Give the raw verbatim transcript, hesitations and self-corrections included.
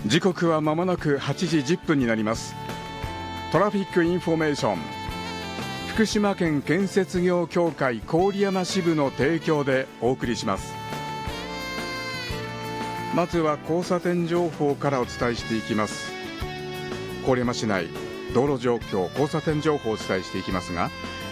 時刻は間もなくはちじじゅっぷんになります。トラフィックインフォメーション、福島県建設業協会郡山支部の提供でお送りします。まずは交差点情報からお伝えしていきます。郡山市内道路状況、交差点情報をお伝えしていきますが、